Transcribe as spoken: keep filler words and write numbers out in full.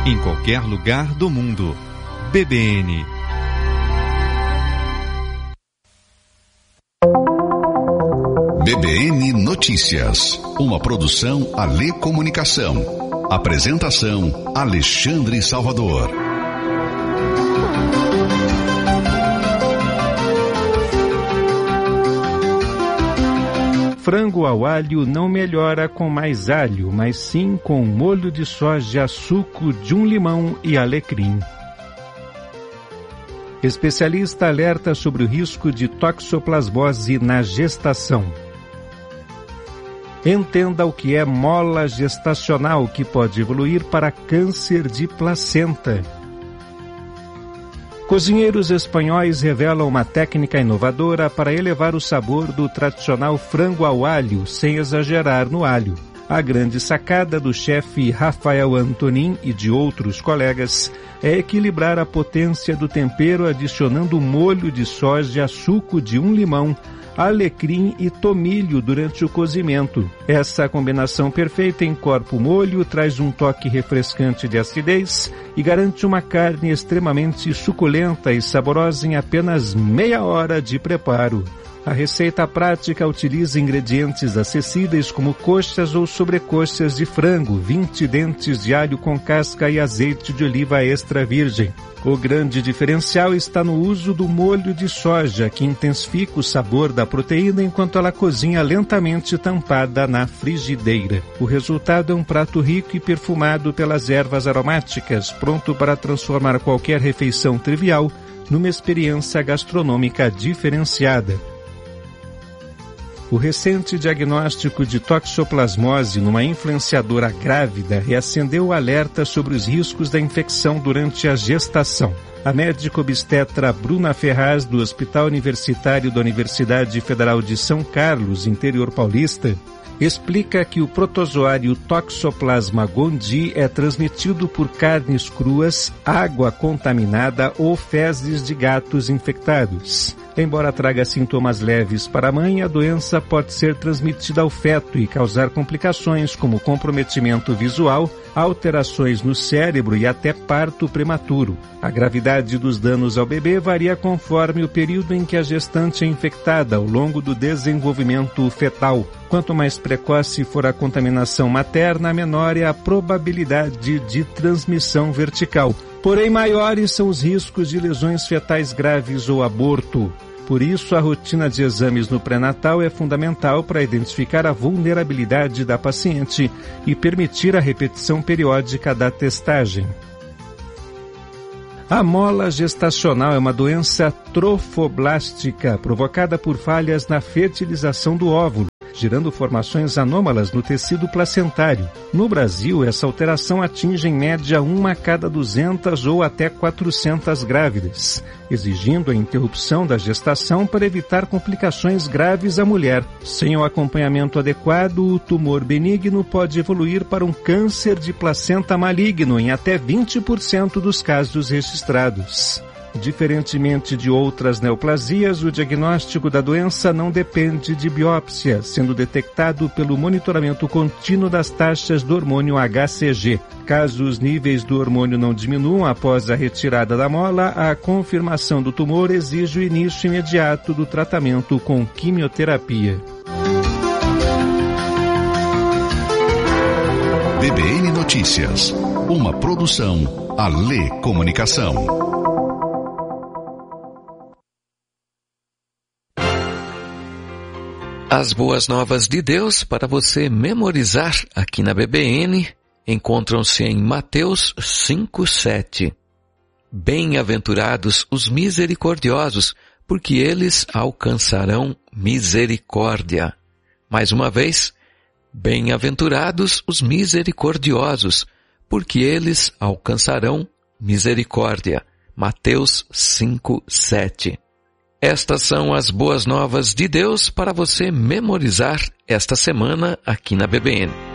em qualquer lugar do mundo. B B N. B B N Notícias, uma produção Alê Comunicação. Apresentação Alexandre Salvador. Frango ao alho não melhora com mais alho, mas sim com molho de soja, suco de um limão e alecrim. Especialista alerta sobre o risco de toxoplasmose na gestação. Entenda o que é mola gestacional, que pode evoluir para câncer de placenta. Cozinheiros espanhóis revelam uma técnica inovadora para elevar o sabor do tradicional frango ao alho, sem exagerar no alho. A grande sacada do chefe Rafael Antonin e de outros colegas é equilibrar a potência do tempero adicionando molho de soja, suco de um limão, alecrim e tomilho durante o cozimento. Essa combinação perfeita encorpa o molho, traz um toque refrescante de acidez e garante uma carne extremamente suculenta e saborosa em apenas meia hora de preparo. A receita prática utiliza ingredientes acessíveis como coxas ou sobrecoxas de frango, vinte dentes de alho com casca e azeite de oliva extra virgem. O grande diferencial está no uso do molho de soja, que intensifica o sabor da proteína enquanto ela cozinha lentamente tampada na frigideira. O resultado é um prato rico e perfumado pelas ervas aromáticas, pronto para transformar qualquer refeição trivial numa experiência gastronômica diferenciada. O recente diagnóstico de toxoplasmose numa influenciadora grávida reacendeu o alerta sobre os riscos da infecção durante a gestação. A médica obstetra Bruna Ferraz, do Hospital Universitário da Universidade Federal de São Carlos, interior paulista, explica que o protozoário Toxoplasma gondii é transmitido por carnes cruas, água contaminada ou fezes de gatos infectados. Embora traga sintomas leves para a mãe, a doença pode ser transmitida ao feto e causar complicações como comprometimento visual, alterações no cérebro e até parto prematuro. A gravidade dos danos ao bebê varia conforme o período em que a gestante é infectada ao longo do desenvolvimento fetal. Quanto mais precoce for a contaminação materna, menor é a probabilidade de transmissão vertical. Porém, maiores são os riscos de lesões fetais graves ou aborto. Por isso, a rotina de exames no pré-natal é fundamental para identificar a vulnerabilidade da paciente e permitir a repetição periódica da testagem. A mola gestacional é uma doença trofoblástica provocada por falhas na fertilização do óvulo, gerando formações anômalas no tecido placentário. No Brasil, essa alteração atinge em média uma a cada duzentas ou até quatrocentas grávidas, exigindo a interrupção da gestação para evitar complicações graves à mulher. Sem o acompanhamento adequado, o tumor benigno pode evoluir para um câncer de placenta maligno em até vinte por cento dos casos registrados. Diferentemente de outras neoplasias, o diagnóstico da doença não depende de biópsia, sendo detectado pelo monitoramento contínuo das taxas do hormônio H C G. Caso os níveis do hormônio não diminuam após a retirada da mola, a confirmação do tumor exige o início imediato do tratamento com quimioterapia. B B N Notícias, uma produção Alê Comunicação. As boas novas de Deus para você memorizar aqui na B B N encontram-se em Mateus cinco, sete. Bem-aventurados os misericordiosos, porque eles alcançarão misericórdia. Mais uma vez, bem-aventurados os misericordiosos, porque eles alcançarão misericórdia. Mateus cinco, sete. Estas são as boas novas de Deus para você memorizar esta semana aqui na B B N.